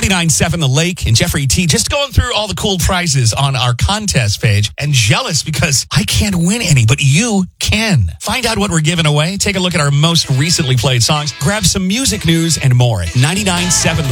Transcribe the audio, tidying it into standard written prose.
99.7 The Lake and Jeffrey T. Just going through all the cool prizes on our contest page and jealous because I can't win any, but you can. Find out what we're giving away. Take a look at our most recently played songs. Grab some music news and more at 99.7 The